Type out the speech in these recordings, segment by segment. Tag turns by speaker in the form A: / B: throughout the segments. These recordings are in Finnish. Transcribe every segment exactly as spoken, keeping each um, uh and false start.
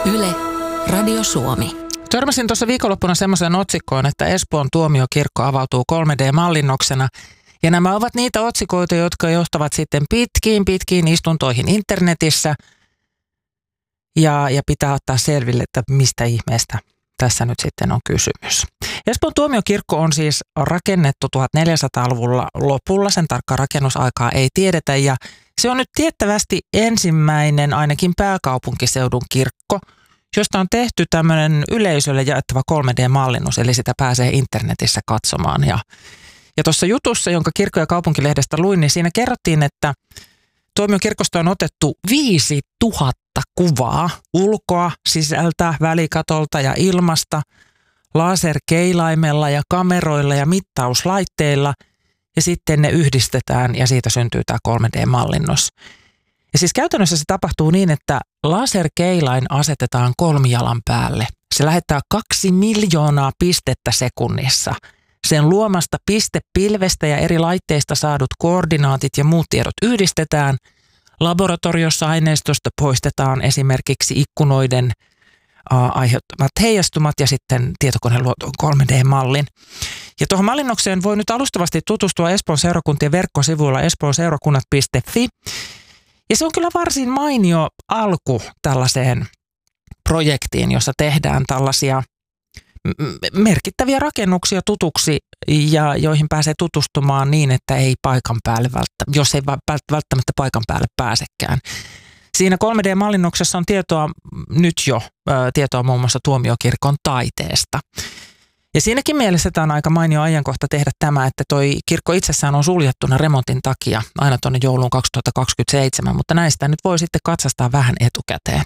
A: Yle, Radio Suomi.
B: Törmäsin tuossa viikonloppuna semmoisen otsikkoon, että Espoon tuomiokirkko avautuu kolme D-mallinnoksena. Ja nämä ovat niitä otsikoita, jotka johtavat sitten pitkiin, pitkiin istuntoihin internetissä. Ja, ja pitää ottaa selville, että mistä ihmeestä tässä nyt sitten on kysymys. Espoon tuomiokirkko on siis rakennettu tuhatneljäsataaluvulla lopulla, sen tarkkaa rakennusaikaa ei tiedetä. Ja se on nyt tiettävästi ensimmäinen ainakin pääkaupunkiseudun kirkko, josta on tehty tämmöinen yleisölle jaettava kolme D-mallinnus, eli sitä pääsee internetissä katsomaan. Ja, ja tuossa jutussa, jonka Kirkko- ja kaupunkilehdestä luin, niin siinä kerrottiin, että tuomiokirkosta on otettu viisi tuhatta kuvaa ulkoa, sisältä, välikatolta ja ilmasta, laserkeilaimella ja kameroilla ja mittauslaitteilla, ja sitten ne yhdistetään ja siitä syntyy tämä kolme D-mallinnus. Ja siis käytännössä se tapahtuu niin, että laserkeilain asetetaan kolmijalan päälle. Se lähettää kaksi miljoonaa pistettä sekunnissa. Sen luomasta pistepilvestä ja eri laitteista saadut koordinaatit ja muut tiedot yhdistetään. Laboratoriossa aineistosta poistetaan esimerkiksi ikkunoiden äh, aiheuttamat heijastumat ja sitten tietokone luo kolme D-mallin. Ja tuohon mallinnokseen voi nyt alustavasti tutustua Espoon seurakuntien verkkosivuilla espoonseurakunnat piste fi. Ja se on kyllä varsin mainio alku tällaiseen projektiin, jossa tehdään tällaisia merkittäviä rakennuksia tutuksi ja joihin pääsee tutustumaan niin, että ei paikan päälle välttämättä, jos ei välttämättä paikan päälle pääsekään. Siinä kolme D-mallinnoksessa on tietoa nyt jo, tietoa muun muassa tuomiokirkon taiteesta. Ja siinäkin mielessä tämä on aika mainio ajankohta tehdä tämä, että toi kirkko itsessään on suljettuna remontin takia aina tuonne jouluun kaksituhattakaksikymmentäseitsemän, mutta näistä nyt voi sitten katsastaa vähän etukäteen.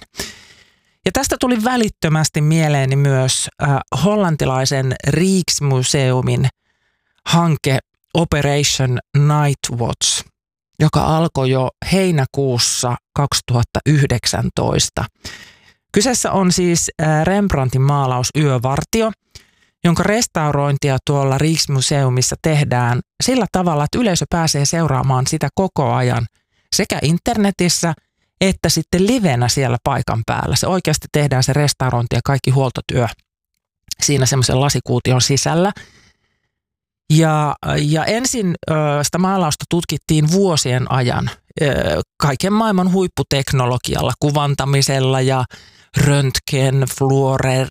B: Ja tästä tuli välittömästi mieleeni myös äh, hollantilaisen Rijksmuseumin hanke Operation Night Watch, joka alkoi jo heinäkuussa kaksituhattayhdeksäntoista. Kyseessä on siis äh, Rembrandtin maalaus Yövartio, jonka restaurointia tuolla Rijksmuseumissa tehdään sillä tavalla, että yleisö pääsee seuraamaan sitä koko ajan sekä internetissä että sitten livenä siellä paikan päällä. Se oikeasti tehdään se restaurointi ja kaikki huoltotyö siinä semmoisen lasikuution sisällä. Ja, ja ensin ö, sitä maalausta tutkittiin vuosien ajan ö, kaiken maailman huipputeknologialla, kuvantamisella ja röntgen, fluore,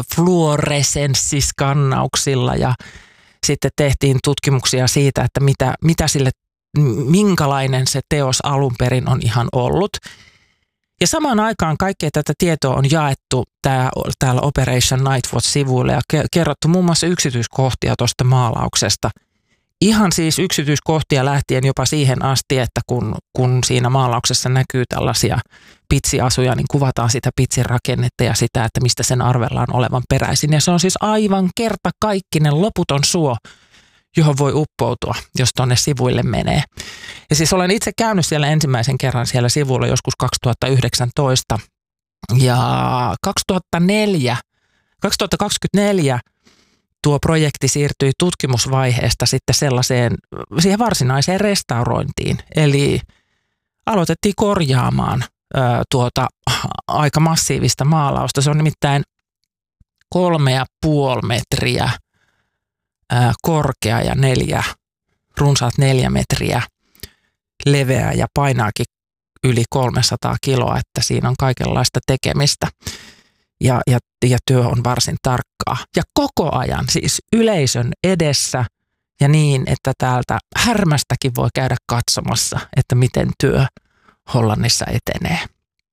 B: fluoresenssiskannauksilla ja sitten tehtiin tutkimuksia siitä, että mitä, mitä sille, minkälainen se teos alun perin on ihan ollut. Ja samaan aikaan kaikkea tätä tietoa on jaettu tää, täällä Operation Night Watch-sivuilla ja kerrottu muun muassa yksityiskohtia tuosta maalauksesta. Ihan siis yksityiskohtia lähtien jopa siihen asti, että kun, kun siinä maalauksessa näkyy tällaisia pitsiasuja, niin kuvataan sitä pitsin rakennetta ja sitä, että mistä sen arvellaan olevan peräisin. Ja se on siis aivan kertakaikkinen loputon suo, johon voi uppoutua, jos tuonne sivuille menee. Ja siis olen itse käynyt siellä ensimmäisen kerran siellä sivuilla joskus kaksituhattayhdeksäntoista ja kaksituhattaneljä, kaksituhattakaksikymmentäneljä tuo projekti siirtyi tutkimusvaiheesta sitten sellaiseen, siihen varsinaiseen restaurointiin. Eli aloitettiin korjaamaan ö, tuota aika massiivista maalausta. Se on nimittäin kolme ja puoli metriä ö, korkea ja neljä, runsaat neljä metriä leveä ja painaakin yli kolmesataa kiloa, että siinä on kaikenlaista tekemistä. Ja, ja, ja työ on varsin tarkkaa. Ja koko ajan siis yleisön edessä ja niin, että täältä Härmästäkin voi käydä katsomassa, että miten työ Hollannissa etenee.